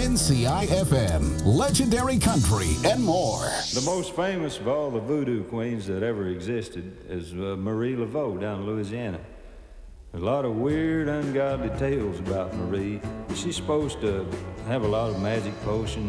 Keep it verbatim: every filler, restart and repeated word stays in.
N C I F M, Legendary Country, and more. The most famous of all the voodoo queens that ever existed is uh, Marie Laveau down in Louisiana. There's a lot of weird, ungodly tales about Marie. She's supposed to have a lot of magic potions.